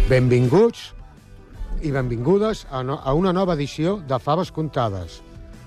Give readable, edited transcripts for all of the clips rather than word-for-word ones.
Benvinguts i benvingudes a una nova edició de Faves Contades,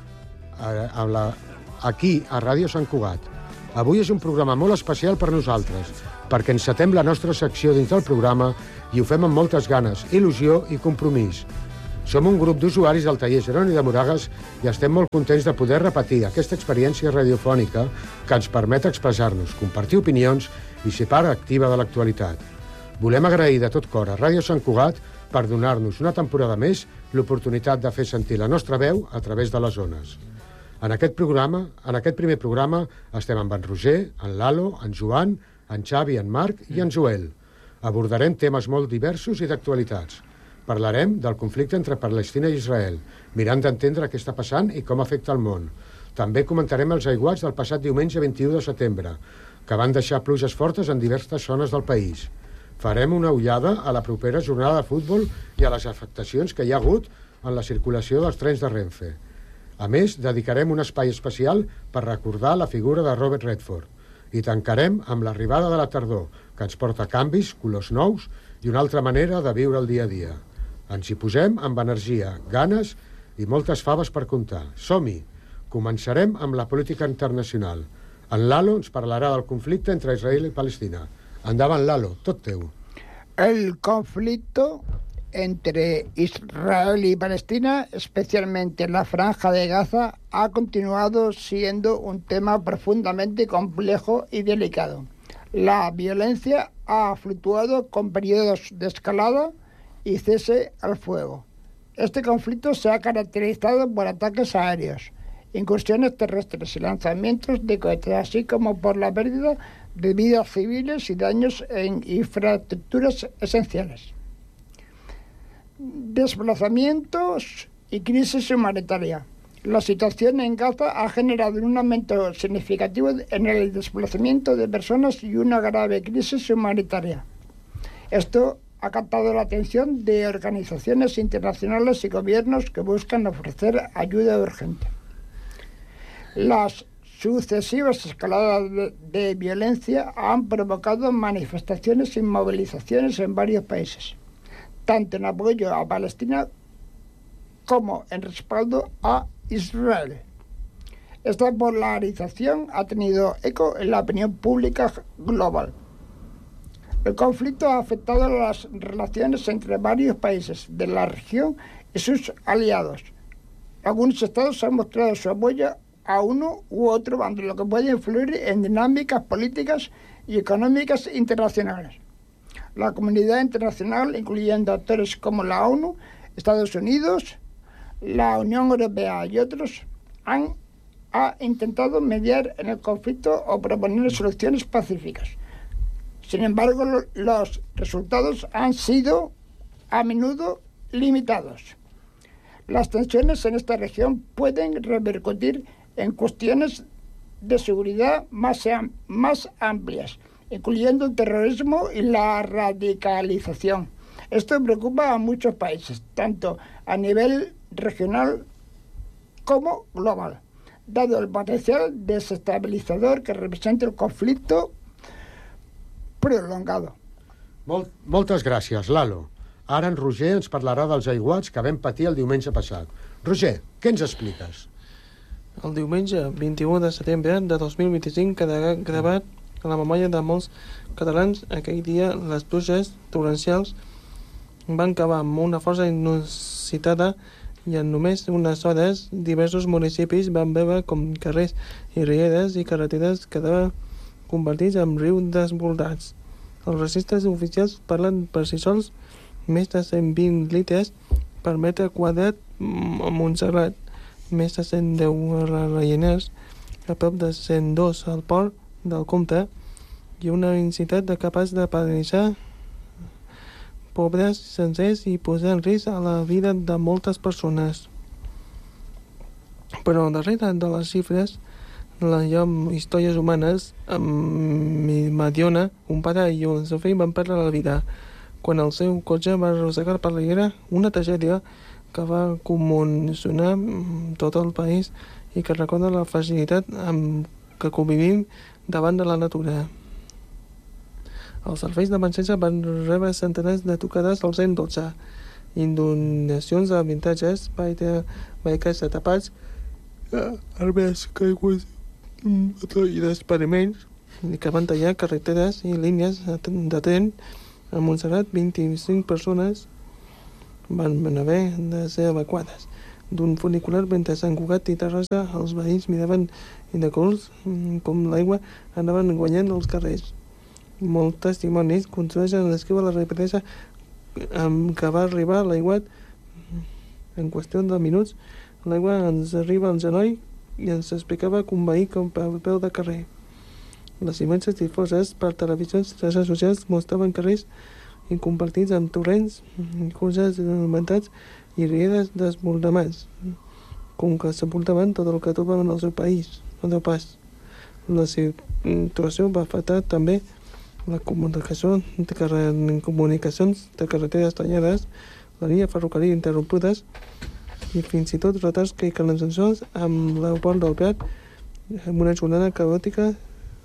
aquí, a Ràdio Sant Cugat. Avui és un programa molt especial per nosaltres, perquè encetem la nostra secció dins del programa i ho fem amb moltes ganes, il·lusió i compromís. Som un grup d'usuaris del taller Jeroni de Moragas i estem molt contents de poder repetir aquesta experiència radiofònica que ens permet expressar-nos, compartir opinions i ser part activa de l'actualitat. Volem agrair de tot cor a Ràdio Sant Cugat per donar-nos una temporada més l'oportunitat de fer sentir la nostra veu a través de les ones. En aquest primer programa, estem amb en Roger, en Lalo, en Joan, en Xavi, en Marc i en Joel. Abordarem temes molt diversos i d'actualitats. Parlarem del conflicte entre Palestina i Israel, mirant d'entendre què està passant i com afecta el món. També comentarem els aiguats del passat diumenge 21 de setembre, que van deixar pluges fortes en diverses zones del país. Farem una ullada a la propera jornada de futbol i a les afectacions que hi ha hagut en la circulació dels trens de Renfe. A més, dedicarem un espai especial per recordar la figura de Robert Redford. I tancarem amb l'arribada de la tardor, que ens porta canvis, colors nous i una altra manera de viure el dia a dia. Ens hi posem amb energia, ganes i moltes faves per contar. Som-hi! Començarem amb la política internacional. En Lalo ens parlarà del conflicte entre Israel i Palestina. Endavant, Lalo, tot teu. El conflicto entre Israel y Palestina, especialmente la Franja de Gaza, ha continuado siendo un tema profundamente complejo y delicado. La violencia ha fluctuado con periodos de escalada y cese al fuego. Este conflicto se ha caracterizado por ataques aéreos, incursiones terrestres y lanzamientos de cohetes, así como por la pérdida de vidas civiles y daños en infraestructuras esenciales. Desplazamientos y crisis humanitaria. La situación en Gaza ha generado un aumento significativo en el desplazamiento de personas y una grave crisis humanitaria. Esto ha captado la atención de organizaciones internacionales y gobiernos que buscan ofrecer ayuda urgente. Las sucesivas escaladas de violencia han provocado manifestaciones y movilizaciones en varios países, tanto en apoyo a Palestina como en respaldo a Israel. Esta polarización ha tenido eco en la opinión pública global. El conflicto ha afectado las relaciones entre varios países de la región y sus aliados. Algunos estados han mostrado su apoyo a uno u otro bando, lo que puede influir en dinámicas políticas y económicas internacionales. La comunidad internacional, incluyendo actores como la ONU, Estados Unidos, la Unión Europea y otros, ha intentado mediar en el conflicto o proponer soluciones pacíficas. Sin embargo, los resultados han sido a menudo limitados. Las tensiones en esta región pueden repercutir en cuestiones de seguridad más amplias, incluyendo el terrorismo y la radicalización. Esto preocupa a muchos países, tanto a nivel regional como global, dado el potencial desestabilizador que representa el conflicto prolongado. Moltes gràcies, Lalo. Ara en Roger ens parlarà dels aiguats que vam patir el diumenge passat. Roger, què ens expliques? El diumenge 21 de setembre de 2025 quedarà gravat a la memòria de molts catalans. Aquell dia les pluges torrencials van acabar amb una força inusitada i en només unes hores diversos municipis van veure com carrers i rieres i carreteres quedaven convertits en rius desbordats. Els registres oficials parlen per si sols més de 120 litres per metre quadrat a Montserrat, més de 110 a Rellinars, a prop de 102 al port del Comte i una intensitat capaç de paralitzar pobres sencers i posar en risc a la vida de moltes persones. Però darrere de les xifres hi ha històries humanes. Amb Mediona, un pare i un seu fill van perdre la vida quan el seu cotxe va arrossegar per la guerra, una tragèdia que va commocionar tot el país i que recorda la facilitat amb que convivim davant de la natura. Els serveis d'emergència van rebre centenars de trucades al 112, inundacions d'habitatges, vehicles tapats, arbres caiguts i desparaments, que van tallar carreteres i línies de tren. A Montserrat, 25 persones van haver de ser evacuades. D'un funicular entre Sant Cugat i Terrassa, els veïns miraven indecols com l'aigua anaven guanyant els carrers. Molts testimonis construeixen descriure la rapidesa amb què va arribar l'aigua en qüestió de minuts. L'aigua ens arriba al genoll i ens explicava que un veí com per peu de carrer. Les imatges difoses per televisions i xarxes socials mostraven carrers incompartits amb torrents, curses alimentats i rieres desbordaments, com que sepultaven tot el que trobaven al seu país, al seu pas. La situació va afectar també la comunicacions de carreteres tallades, la línia ferrocarril interrompudes i fins i tot retards que ascensors amb l'aeroport del Prat amb una jornada caòtica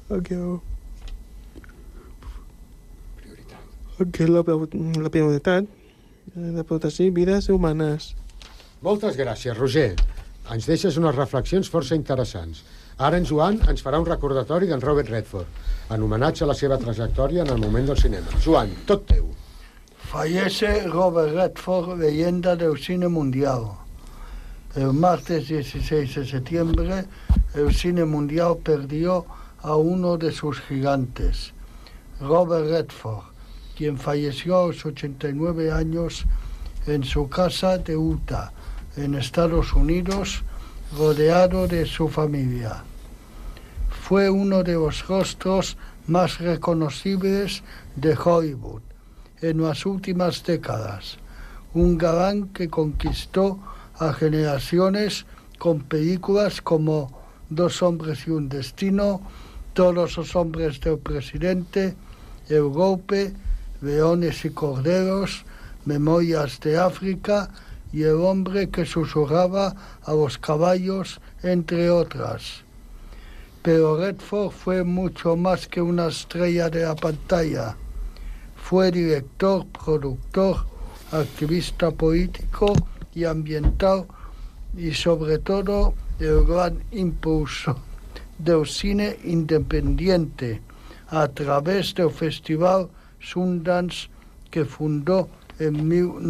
que la prioritat de protegir vides humanes. Moltes gràcies, Roger. Ens deixes unes reflexions força interessants. Ara en Joan ens farà un recordatori d'en Robert Redford, en homenatge a la seva trajectòria en el moment del cinema. Joan, tot teu. Fallece Robert Redford, leyenda del cine mundial. El martes 16 de septiembre, el cine mundial perdió a uno de sus gigantes, Robert Redford, quien falleció a los 89 años en su casa de Utah, en Estados Unidos, rodeado de su familia. Fue uno de los rostros más reconocibles de Hollywood en las últimas décadas, un galán que conquistó a generaciones con películas como Dos hombres y un destino, Todos los hombres del presidente, El golpe, Leones y corderos, Memorias de África y El hombre que susurraba a los caballos, entre otras. Pero Redford fue mucho más que una estrella de la pantalla. Fue director, productor, activista político y ambiental y sobre todo el gran impulso del cine independiente a través del Festival Sundance que fundó en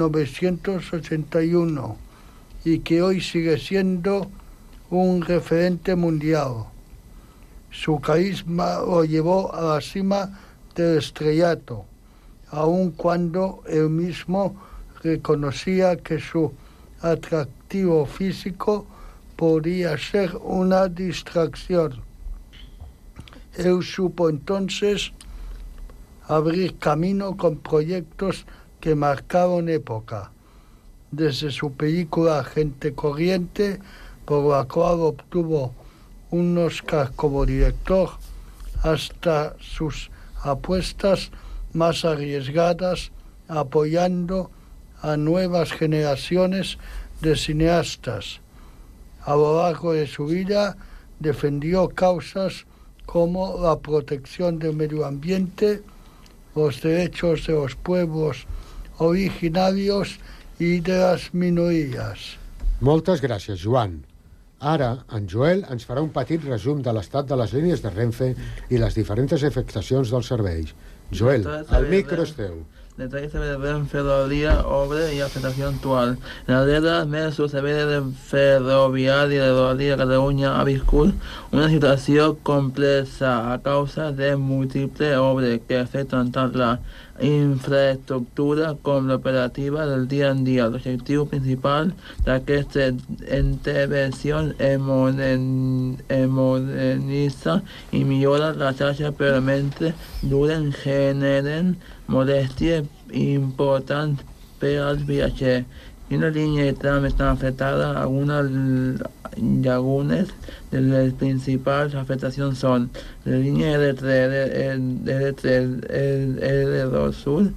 1981 y que hoy sigue siendo un referente mundial. Su carisma lo llevó a la cima del estrellato, aun cuando él mismo reconocía que su atractivo físico podía ser una distracción. Él supo entonces abrir camino con proyectos que marcaron época, desde su película Gente Corriente, por la cual obtuvo un Oscar como director, hasta sus apuestas más arriesgadas, apoyando a nuevas generaciones de cineastas. A lo largo de su vida defendió causas como la protección del medio ambiente, los derechos de los pueblos originarios i de les minories. Moltes gràcies, Joan. Ara, en Joel ens farà un petit resum de l'estat de les línies de Renfe i les diferents afectacions dels serveis. Joel, el micro és teu. Detalles de Renfe, Rodalía, obra y afectación actual. En la guerra, el servicio de ferroviario de Rodalía Cataluña ha viscut una situació complexa a causa de múltiples obres que afecten tant la infraestructura com l'operativa del dia en dia. L'objectiu principal d'aquesta intervenció és modernitzar i millorar la xarxa, però mentre duren generen molèsties importants per als viatgers. Una línia de tram està afectada. Algunes llagunes de les principals afectacions són la línia R3, R2 Sur,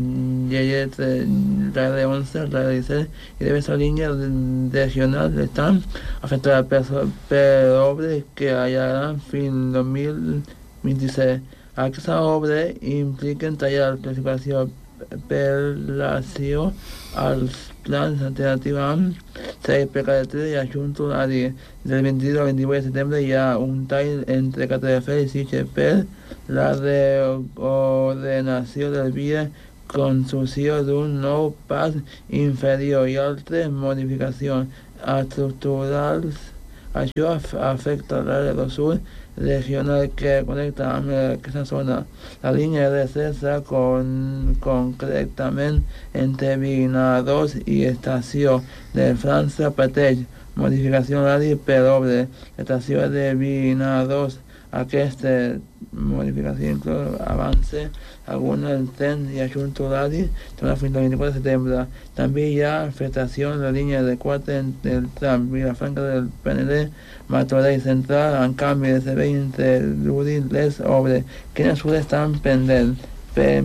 la R11, la R17 i diverses línies regionals estan afectades per obres que allaran fins al 2026. Aquesta obra implica tallar la classificació per relació als plans alternatius amb seguir per carretera i adjunt horari. Del 22 al 28 de setembre hi ha un tall entre Castelldefels i Sitges per la reordenació del via, construcció d'un nou pas inferior i altres modificacions estructurals. Això afecta l'àrea del sud regional que connecta amb aquesta zona. La línia R6 està concretament entre Vinaròs i Estació de França pateix modificació horària per obra. L'estació de Vinaròs, aquesta modificació inclou avance algun tren i adjunt horari fins al 24 de setembre. També hi ha afectació en la línia de 4 entre el tram Vilafranca del Penedès, Martorell Central, en canvi de servei entre l'Uri les obres. Quines mesures estan pendents per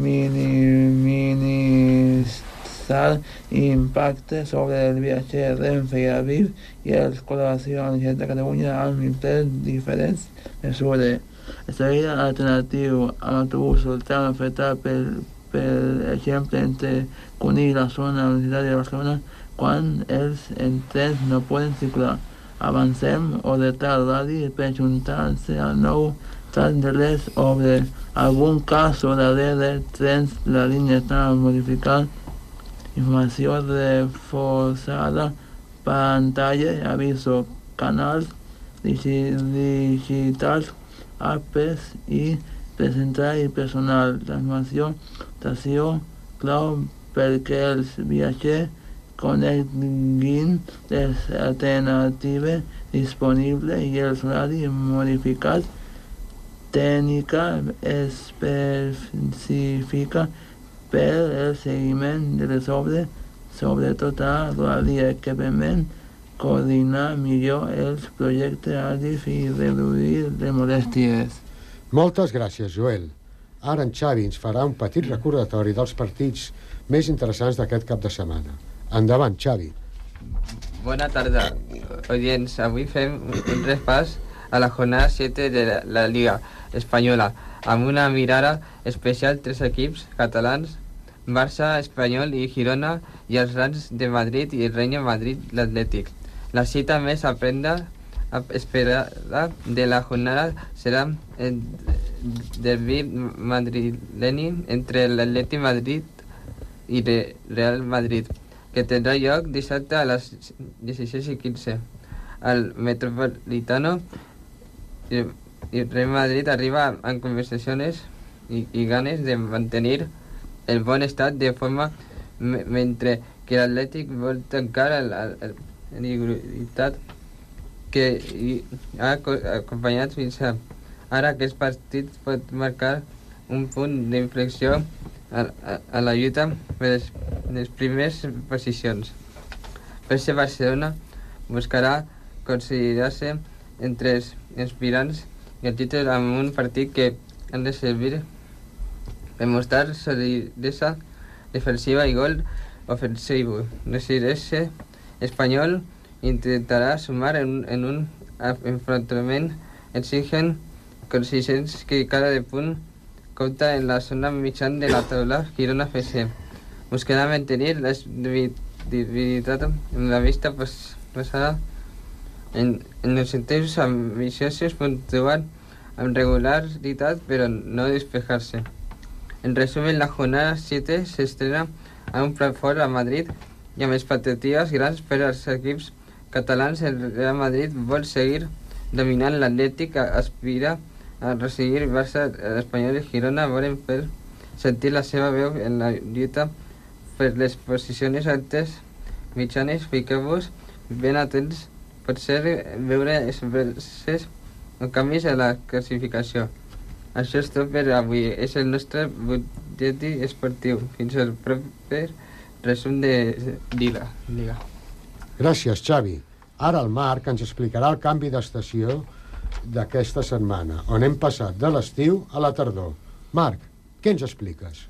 minimitzar impacte sobre el viatger Renfe i Adif i les col·laboracions amb la Generalitat de Catalunya han implementat diferents mesures. El servei alternatiu amb autobusos tram afectat per exemple entre Cunit i la zona universitària de Barcelona quan els trens no poden circular. Avancem o detall l'horari per ajuntar-se al nou tram de les obres. Algun cas darrere trens la línia està modificant. Informació reforçada, pantalla, aviso, canals digitals, apps i presentar i personal. Transformació, estació, clau perquè els viatgers coneguin les alternatives disponibles i els horaris modificats. Tècnica específica per el seguiment de les obres, sobretot a l'horari que permet coordinar millor els projectes ADIF i reduir les molèsties. Moltes gràcies, Joel. Ara en Xavi ens farà un petit recordatori dels partits més interessants d'aquest cap de setmana. Endavant, Xavi. Bona tarda, oients. Avui fem un repàs a la jornada 7 de la Liga Espanyola, amb una mirada especial 3 equips catalans, Barça, Espanyol i Girona, i els grans de Madrid i Reina Madrid l'Atlètic. La cita més esperada de la jornada serà el derbi madrileni entre l'Atlètic Madrid i Real Madrid, que tindrà lloc dissabte a les 16:15 al Metropolitano. I Real Madrid arriba amb conversacions i ganes de mantenir el bon estat de forma, mentre que l'Atlètic vol tancar l'igualitat que ha acompanyat fins ara. Aquest partit pot marcar un punt d'inflexió a la lluita per les primeres posicions. Per ser Barcelona buscarà considerar-se entre els aspirants i el títol amb un partit que han de servir per mostrar solidesa defensiva i gol ofensiu. Decideix Espanyol intentarà sumar en un enfrontament exigent, conscient que cada punt compta en la zona mitjana de la taula. Girona FC buscarà mantenir la debilitat en la vista passada en els intents ambiciosos, puntuar amb regularitat però no despejar-se. En resum, la jornada 7 s'estrena a un plat fort a Madrid i amb expectatives grans per als equips catalans. El Real Madrid vol seguir dominant, l'Atlètic aspira a resseguir Barça, l'Espanyol i Girona volen fer sentir la seva veu en la lluita per les posicions altes mitjanes. Fiqueu-vos ben atents, pot ser veure esverses o canvis a la classificació. Això és tot per avui. És el nostre butlletí esportiu. Fins al proper resum de Liga. Gràcies, Xavi. Ara el Marc ens explicarà el canvi d'estació d'aquesta setmana, on hem passat de l'estiu a la tardor. Marc, què ens expliques?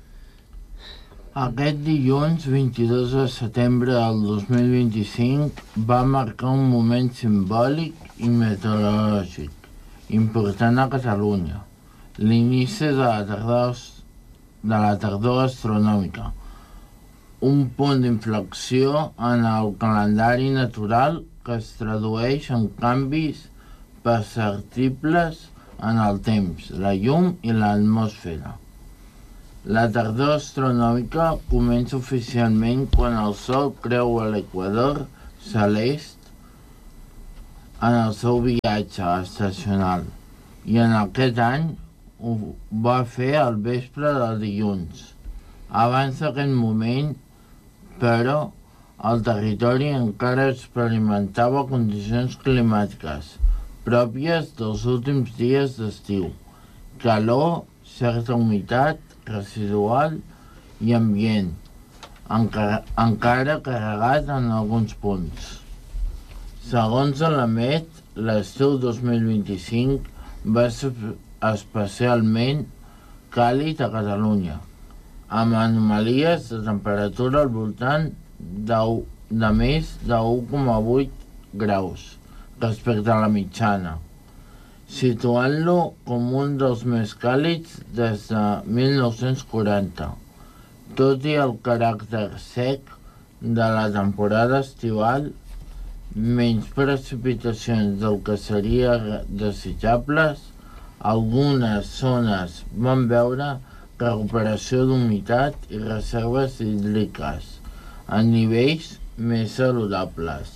Aquest dilluns 22 de setembre del 2025 va marcar un moment simbòlic i meteorològic important a Catalunya. l'inici de la tardor astronòmica, un punt d'inflexió en el calendari natural que es tradueix en canvis perceptibles en el temps, la llum i l'atmosfera. La tardor astronòmica comença oficialment quan el Sol creua l'equador celest en el seu viatge estacional, i en aquest any ho va fer al vespre del dilluns. Abans d'aquest moment, però, el territori encara experimentava condicions climàtiques pròpies dels últims dies d'estiu: calor, certa humitat residual i ambient, encara carregat en alguns punts. Segons l'EMET, l'estiu 2025 va ser especialment càlid a Catalunya, amb anomalies de temperatura al voltant de més de 1,8 graus respecte a la mitjana, situant-lo com un dels més càlids des de 1940, tot i el caràcter sec de la temporada estival, menys precipitacions del que seria desitjables. Algunes zones van veure recuperació d'humitat i reserves hídriques a nivells més saludables.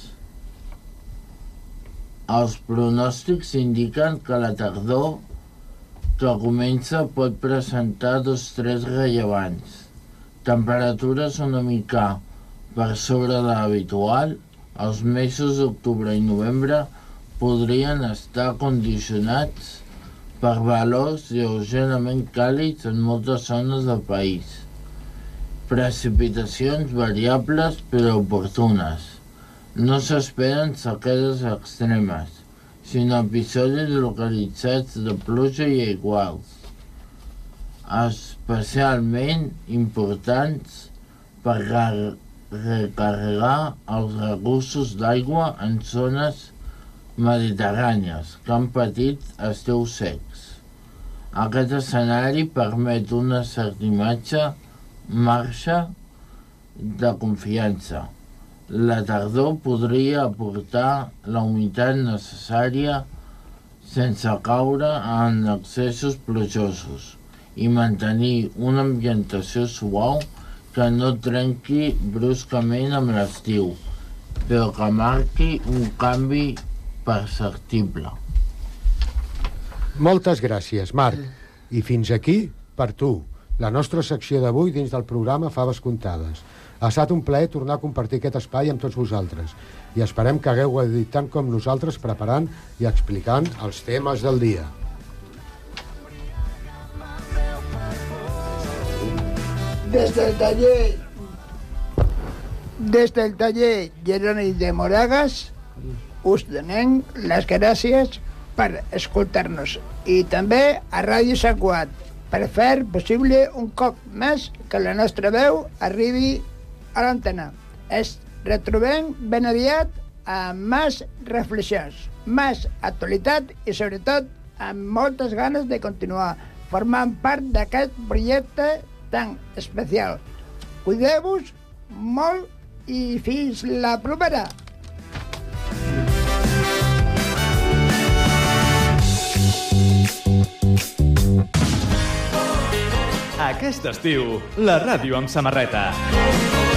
Els pronòstics indiquen que la tardor que comença pot presentar dos trets rellevants: temperatures una mica per sobre de l'habitual. Els mesos d'octubre i novembre podrien estar condicionats per valors lleugerament càlids en moltes zones del país. Precipitacions variables però oportunes. No s'esperen sequeres extremes, sinó episodis localitzats de pluja i aiguals, especialment importants per recarregar els recursos d'aigua en zones mediterrànies que han patit estius secs. Aquest escenari permet una certa marxa de confiança. La tardor podria aportar la humitat necessària sense caure en excessos plujosos i mantenir una ambientació suau que no trenqui bruscament amb l'estiu, però que marqui un canvi perceptible. Moltes gràcies, Marc. I fins aquí, per tu, la nostra secció d'avui dins del programa Faves Contades. Ha estat un plaer tornar a compartir aquest espai amb tots vosaltres i esperem que hagueu gaudit tant com nosaltres preparant i explicant els temes del dia. Des del taller Jeroni de Moragas us donem les gràcies per escoltar-nos i també a Ràdio Sant Cugat per fer possible un cop més que la nostra veu arribi a l'antena. Es retrobem ben aviat amb més reflexions, més actualitat i sobretot amb moltes ganes de continuar formant part d'aquest projecte tan especial. Cuideu-vos molt i fins la propera! Aquest estiu, la ràdio amb samarreta.